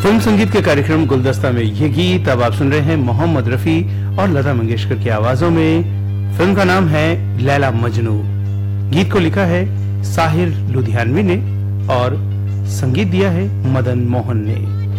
Film संगीत के कार्यक्रम गुलदस्ता में ये गीत अब आप सुन रहे हैं मोहम्मद रफी और लता मंगेशकर की आवाजों में। फिल्म का नाम है लैला मजनू। गीत को लिखा है साहिर लुधियानवी ने और संगीत दिया है मदन मोहन ने।